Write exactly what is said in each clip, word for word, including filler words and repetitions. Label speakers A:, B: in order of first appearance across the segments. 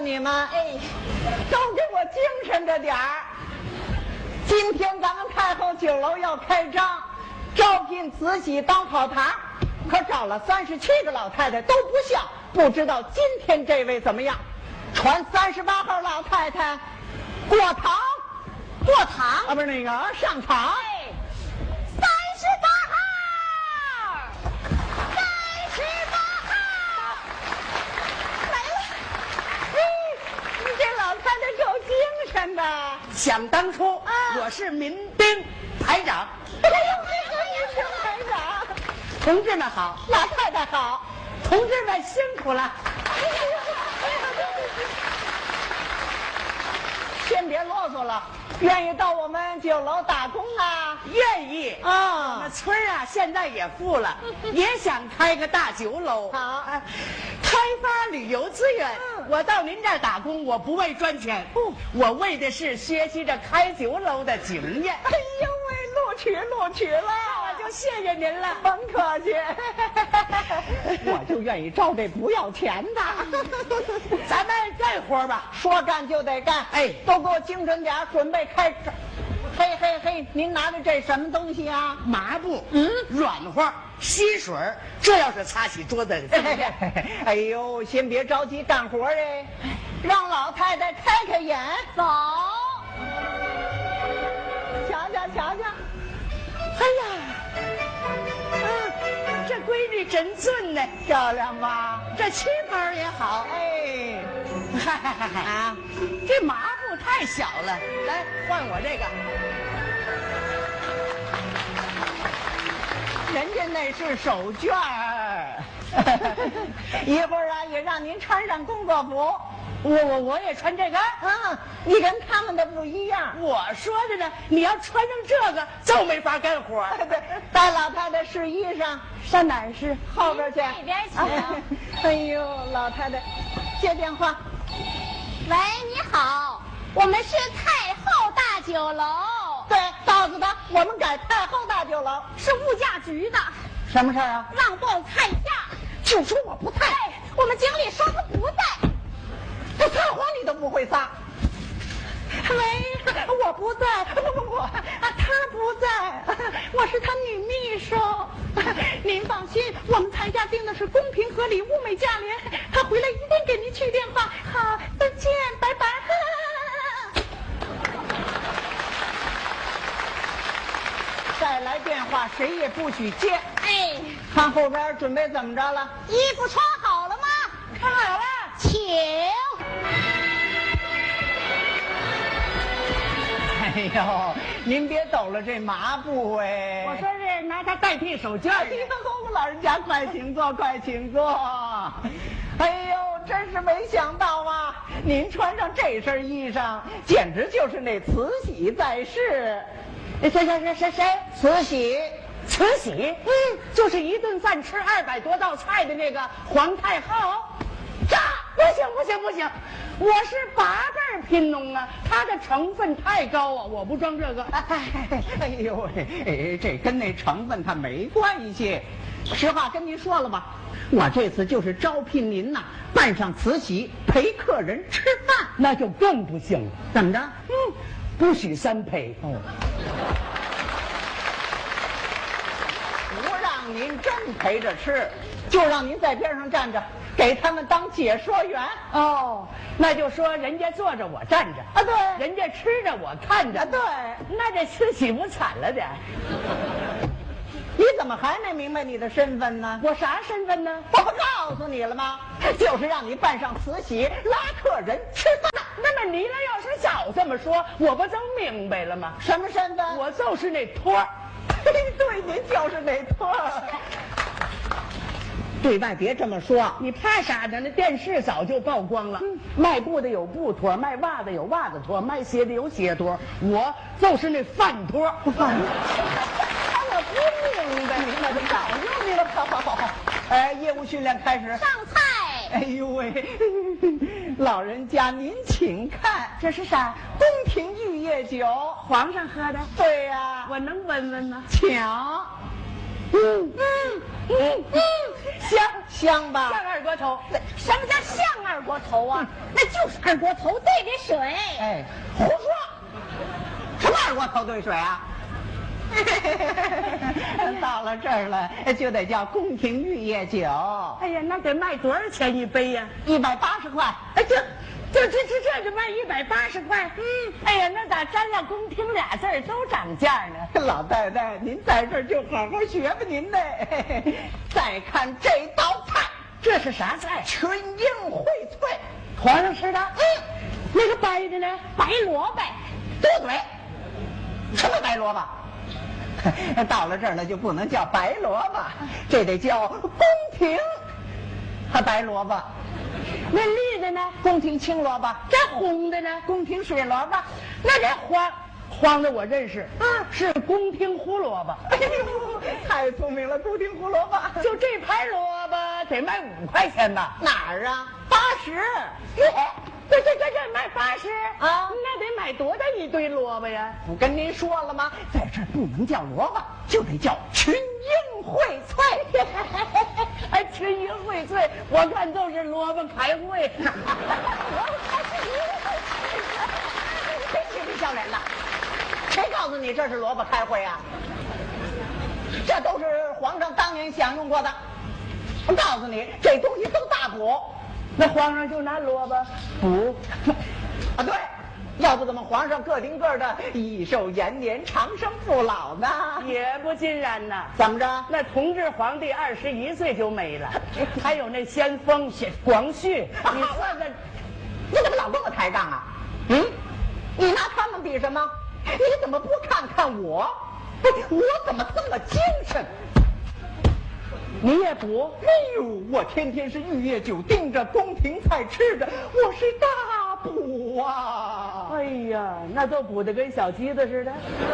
A: 你们，哎，都给我精神着点儿。今天咱们太后酒楼要开张，招聘慈禧当跑堂，可找了三十七个老太太都不像，不知道今天这位怎么样？传三十八号老太太过堂，
B: 过堂
A: 啊，不是那个上场。
B: 哎，三十八号，三十八号，来了。
A: 嘿，你这老太太够精神的。
C: 想当初，
A: 啊
C: 我是民兵排长。
A: 哎呦，这个也是排长。
C: 同志们好，
A: 老太太好。
C: 同志们辛苦了。
A: 哎呀，哎呀，先别啰嗦了，愿意到我们酒楼打工啊？
C: 愿意
A: 啊
C: 我们村儿啊，现在也富了，也想开个大酒楼。
A: 好
C: 哎开发旅游资源。
A: 嗯
C: 我到您这儿打工，我不为赚钱，我为的是学习着开酒楼的经验。
A: 哎呦喂，录取录取了，
C: 我就谢谢您了。
A: 甭客气，我就愿意招这不要钱的。
C: 咱们干活吧。
A: 说干就得干，
C: 哎
A: 都给我精神点儿，准备开始。嘿嘿嘿，您拿着这什么东西啊？
C: 麻布，
A: 嗯
C: 软和，吸水儿，这要是擦起桌子怎么样？
A: 哎呦，先别着急干活哎，让老太太开开眼，
B: 走，
A: 瞧瞧瞧瞧。
C: 哎呀，啊，这闺女真俊呢，
A: 漂亮吧？
C: 这旗袍也好。
A: 哎，
C: 嗨嗨嗨嗨
A: 啊，
C: 这麻布太小了，来换我这个。
A: 人家那是手绢儿。一会儿啊，也让您穿上工作服。
C: 我我我也穿这个。
A: 嗯，你跟他们的不一样。
C: 我说的呢，你要穿上这个就没法干活。
A: 对，带老太太试衣裳，
C: 上哪儿试？
A: 后边去。
B: 那边请。
A: 哎呦，老太太，接电话。
B: 喂，你好，我们是太后大酒楼，
A: 对，告诉他我们改太后大酒楼。
B: 是物价局的，
A: 什么事儿啊？
B: 让报菜价。
A: 就说我不在，
B: 哎，我们经理说他不在。
A: 这撒谎你都不会撒。喂，我不在，不不不，啊，他不在，我是他女秘书。您放心，我们菜价定的是公平合理、物美价廉。他回来一定给您去电话。好，再见，拜拜。再来电话，谁也不许接。
B: 哎，
A: 看后边准备怎么着了？
B: 衣服穿好了吗？
A: 看好了。
B: 请。
A: 哎呦，您别抖了这麻布哎！
C: 我说是拿它代替手绢
A: 哎
C: 儿。
A: 呦，老人家快请坐，快请坐。哎呦，真是没想到啊！您穿上这身衣裳，简直就是那慈禧在世。
C: 谁谁谁谁谁？
A: 慈禧，
C: 慈禧，嗯，就是一顿饭吃二百多道菜的那个皇太后。这不行不行不行，我是八辈儿贫农啊，它的成分太高啊，我不装这个。
A: 哎哎呦喂，哎，这跟那成分它没关系。实话跟您说了吧，我这次就是招聘您呐，扮上慈禧陪客人吃饭，
C: 那就更不行了。
A: 怎么着？
C: 嗯，不许三陪。
A: 哦，不让您真陪着吃，就让您在边上站着，给他们当解说员。
C: 哦，那就说人家坐着我站着
A: 啊，对，
C: 人家吃着我看着。
A: 啊，对，
C: 那这慈禧不惨了点？
A: 你怎么还没明白你的身份呢？
C: 我啥身份呢？
A: 我不告诉你了吗？就是让你扮上慈禧拉客人吃饭。
C: 那么你呢？要是早这么说，我不都明白了吗？
A: 什么身份？
C: 我就是那托儿。
A: 对，您就是那托儿。对外别这么说，
C: 你怕啥呢？那电视早就曝光了。嗯、卖布的有布托，卖袜子有袜子托，卖鞋的有鞋托，我就是那饭托。
A: 饭托。我不明白，明白就早就明白。好好好好，哎，业务训练开始。
B: 上菜。
A: 哎呦喂，老人家您请看，
C: 这是啥？
A: 宫廷玉液酒，
C: 皇上喝的。
A: 对呀、
C: 我能闻闻吗？
A: 请。
C: 嗯嗯嗯嗯，香
A: 香吧？
C: 像二锅头。
B: 什么叫像二锅头啊？那就是二锅头兑的水。
A: 哎，胡说！什么二锅头兑水啊？到了这儿了，就得叫宫廷玉液酒。
C: 哎呀，那得卖多少钱一杯呀？
A: 一百八十块。
C: 哎，这这这这这就卖一百八十块。嗯，哎呀，那咋沾上宫廷俩字儿都涨价呢？
A: 老太太，您在这儿就好好学吧您的。再看这道菜，
C: 这是啥菜？
A: 群英荟萃，
C: 皇上吃的。
A: 嗯，
C: 那个白的呢？
B: 白萝卜。
A: 多嘴，什么白萝卜？到了这儿了就不能叫白萝卜，这得叫宫廷还白萝卜。
C: 那绿的呢？
A: 宫廷青萝卜。
C: 这红的呢？
A: 宫廷水萝卜。
C: 那这黄黄的我认识，啊，是宫廷胡萝卜。
A: 哎呦，太聪明了，宫廷胡萝卜。
C: 就这盘萝卜得卖五块钱吧？
A: 哪儿啊？八十。
C: 这这这这卖八十
A: 啊？
C: 那得买多大一堆萝卜呀？
A: 不跟您说了吗？在这儿不能叫萝卜，就得叫群英荟萃。
C: 哎，群英荟萃，我看都是萝卜开会。
A: 别嬉皮笑脸的，谁告诉你这是萝卜开会啊？这都是皇上当年享用过的。我告诉你，这东西都大补。
C: 那皇上就拿萝卜补
A: 啊？对，要不怎么皇上个顶个的益寿延年、长生不老呢？
C: 也不尽然呐。
A: 怎么着？
C: 那同治皇帝二十一岁就没了，还有那先锋广旭，你算算，
A: 你怎么老跟我抬杠啊？嗯，你拿他们比什么？你怎么不看看我？我怎么这么精神？
C: 你也补？
A: 哎呦，我天天是玉液酒盯着，宫廷菜吃着，我是大补啊！
C: 哎呀，那都补得跟小鸡子似的。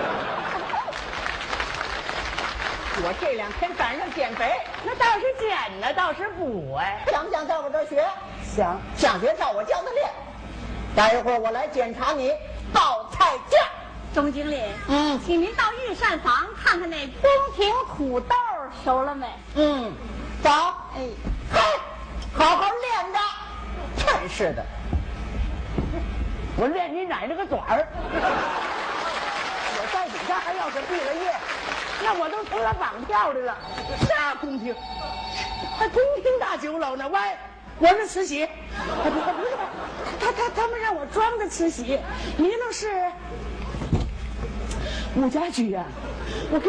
A: 我这两天赶上减肥，
C: 那倒是减呢，倒是补哎。
A: 想不想在我这儿学？
C: 想，
A: 想学照我教的练。待一会儿我来检查你报菜价。
B: 钟经理，
A: 嗯，
B: 请您到御膳房看看那宫廷土豆熟了没？
A: 嗯，走。
B: 哎，
A: 嘿，好好练着。真是的，
C: 我练你奶奶个短儿！我在底下还要是毕了业，那我都成了绑票的了。啥宫廷？还宫廷大酒楼呢？喂，我是慈禧。哎，不是不是，他他他们让我装的慈禧，你那是武家驹呀、啊。我跟